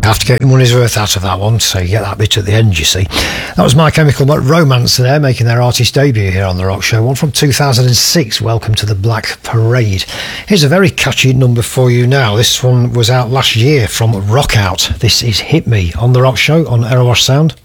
Have to get your money's worth out of that one, so you get that bit at the end, you see. That was My Chemical Romance there, making their artist debut here on The Rock Show. One from 2006, Welcome to the Black Parade. Here's a very catchy number for you now. This one was out last year from Rock Out. This is Hit Me on The Rock Show on Eros Sound.